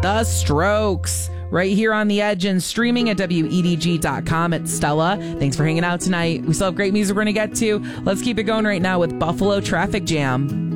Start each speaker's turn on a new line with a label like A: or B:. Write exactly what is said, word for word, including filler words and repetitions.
A: The Strokes, right here on The Edge and streaming at W E D G dot com. It's Stella. Thanks for hanging out tonight. We still have great music we're going to get to. Let's keep it going right now with Buffalo Traffic Jam.